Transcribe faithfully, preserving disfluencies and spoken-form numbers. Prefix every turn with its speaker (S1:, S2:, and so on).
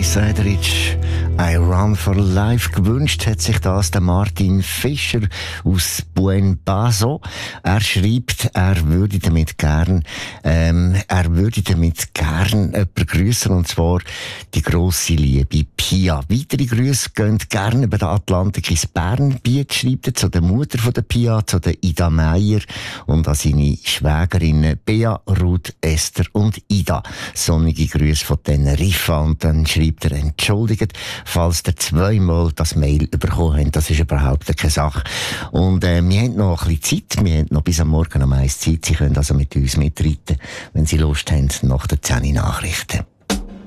S1: Seidrich, I Run for Life. Gewünscht hat sich das der Martin Fischer aus Buen Paso. Er schreibt, er würde damit gern, ähm, er würde damit gern jemanden grüßen, und zwar die grosse Liebe Pia. Weitere Grüße gehen gerne über den Atlantik ins Bernbiet, schreibt er zu der Mutter von der Pia, zu der Ida Meier und an seine Schwägerinnen Bea, Ruth, Esther und Ida. Sonnige Grüße von Teneriffa. Und dann schreibt er, entschuldigt, falls ihr zweimal das Mail bekommen habt, das ist überhaupt keine Sache. Und äh, wir haben noch ein bisschen Zeit, wir haben noch bis am Morgen um eins Zeit. Sie können also mit uns mitreiten, wenn Sie Lust haben, nach den zehn Nachrichten.